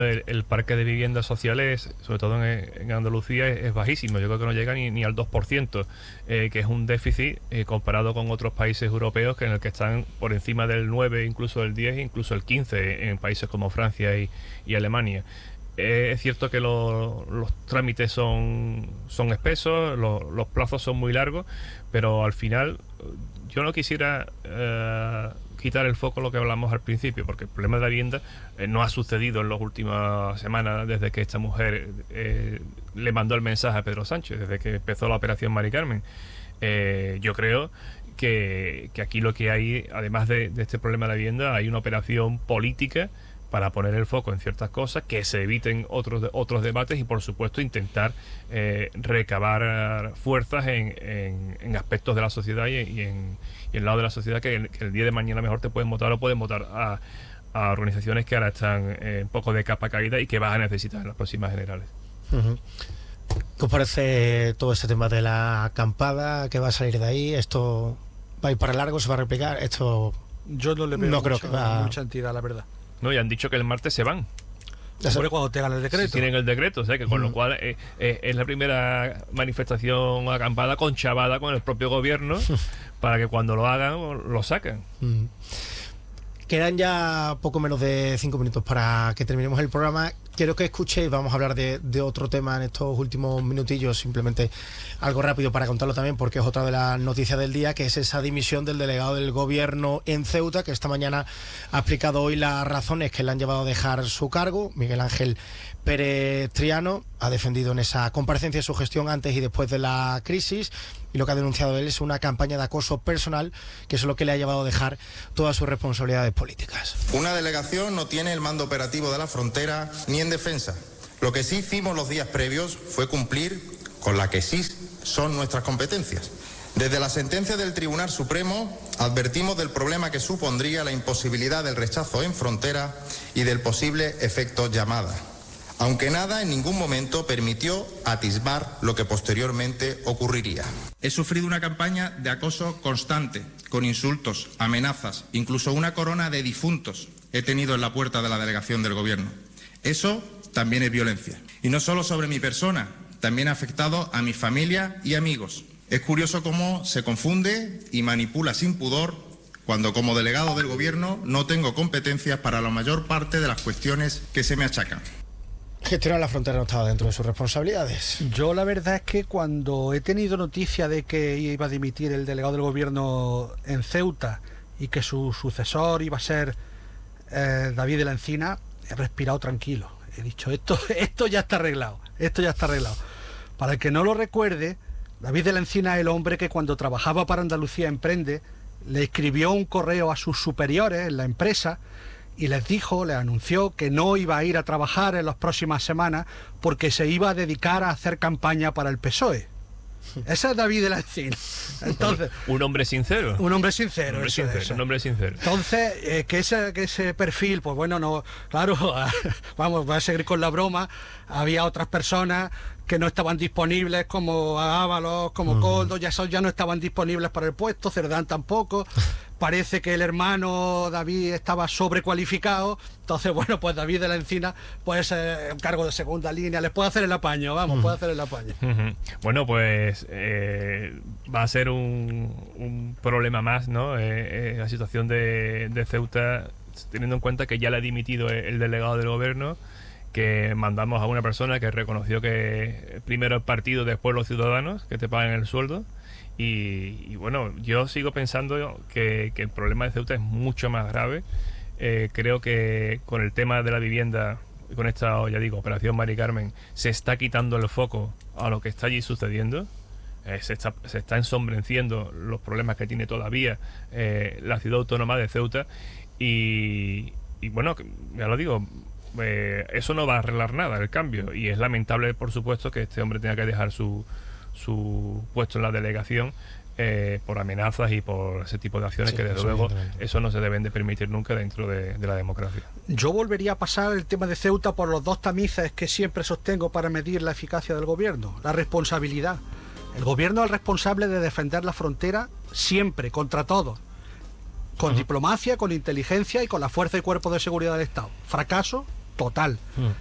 El parque de viviendas sociales, sobre todo en Andalucía, es bajísimo. Yo creo que no llega ni al 2%, que es un déficit comparado con otros países europeos en el que están por encima del 9, incluso el 10, incluso el 15 en países como Francia y Alemania. Es cierto que los trámites son espesos, los plazos son muy largos, pero al final yo no quisiera quitar el foco lo que hablamos al principio, porque el problema de la vivienda no ha sucedido en las últimas semanas desde que esta mujer le mandó el mensaje a Pedro Sánchez, desde que empezó la operación Mari Carmen. Yo creo que aquí lo que hay, además de este problema de la vivienda, hay una operación política para poner el foco en ciertas cosas, que se eviten otros debates y, por supuesto, intentar recabar fuerzas en aspectos de la sociedad y en el lado de la sociedad que el día de mañana mejor te pueden votar o pueden votar a organizaciones que ahora están un poco de capa caída y que vas a necesitar en las próximas generales. Uh-huh. ¿Qué os parece todo este tema de la acampada? ¿Qué va a salir de ahí? ¿Esto va a ir para largo? ¿Se va a replicar? Esto yo no le veo mucha entidad, la verdad. No, y han dicho que el martes se van. Hombre, cuando tengan el decreto. Si tienen el decreto, o sea, que con lo cual es la primera manifestación acampada conchavada con el propio gobierno para que cuando lo hagan, lo saquen. Quedan ya poco menos de 5 minutos para que terminemos el programa. Quiero que escuchéis, vamos a hablar de otro tema en estos últimos minutillos, simplemente algo rápido para contarlo también, porque es otra de las noticias del día, que es esa dimisión del delegado del gobierno en Ceuta, que esta mañana ha explicado hoy las razones que le han llevado a dejar su cargo. Miguel Ángel Pérez Triano ha defendido en esa comparecencia su gestión antes y después de la crisis, y lo que ha denunciado él es una campaña de acoso personal, que es lo que le ha llevado a dejar todas sus responsabilidades políticas. Una delegación no tiene el mando operativo de la frontera ni en defensa. Lo que sí hicimos los días previos fue cumplir con la que sí son nuestras competencias. Desde la sentencia del Tribunal Supremo advertimos del problema que supondría la imposibilidad del rechazo en frontera y del posible efecto llamada, aunque nada en ningún momento permitió atisbar lo que posteriormente ocurriría. He sufrido una campaña de acoso constante, con insultos, amenazas, incluso una corona de difuntos he tenido en la puerta de la delegación del gobierno. Eso también es violencia. Y no solo sobre mi persona, también ha afectado a mi familia y amigos. Es curioso cómo se confunde y manipula sin pudor cuando como delegado del gobierno no tengo competencias para la mayor parte de las cuestiones que se me achacan. Gestionar la frontera no estaba dentro de sus responsabilidades. Yo la verdad es que cuando he tenido noticia de que iba a dimitir el delegado del gobierno en Ceuta y que su sucesor iba a ser David de la Encina, he respirado tranquilo. He dicho, esto ya está arreglado, esto ya está arreglado. Para el que no lo recuerde, David de la Encina es el hombre que cuando trabajaba para Andalucía Emprende le escribió un correo a sus superiores en la empresa y les anunció que no iba a ir a trabajar en las próximas semanas porque se iba a dedicar a hacer campaña para el PSOE. Ese es David de la Encina. Entonces, un hombre sincero. Un hombre sincero. Un hombre sincero. Entonces, que ese perfil, pues bueno, no, claro, vamos, voy a seguir con la broma. Había otras personas que no estaban disponibles, como Ábalos, como Coldo, ya no estaban disponibles para el puesto, Cerdán tampoco. Parece que el hermano David estaba sobrecualificado, entonces bueno, pues David de la Encina pues un cargo de segunda línea, les puede hacer el apaño, puede hacer el apaño. Bueno, pues va a ser un problema más, ¿no? La situación de Ceuta, teniendo en cuenta que ya le ha dimitido el delegado del gobierno, que mandamos a una persona que reconoció que primero el partido, después los ciudadanos, que te pagan el sueldo. Y bueno, yo sigo pensando que el problema de Ceuta es mucho más grave. Creo que con el tema de la vivienda, con esta, ya digo, operación Mari Carmen, se está quitando el foco a lo que está allí sucediendo. Se está ensombreciendo los problemas que tiene todavía la ciudad autónoma de Ceuta. Y bueno, ya lo digo, eso no va a arreglar nada, el cambio. Y es lamentable, por supuesto, que este hombre tenga que dejar su puesto en la delegación por amenazas y por ese tipo de acciones, que desde luego eso no se deben de permitir nunca dentro de la democracia. Yo volvería a pasar el tema de Ceuta por los dos tamices que siempre sostengo para medir la eficacia del gobierno: la responsabilidad. El gobierno es el responsable de defender la frontera siempre, contra todos, con diplomacia, con inteligencia y con la fuerza y cuerpo de seguridad del Estado. Fracaso, total.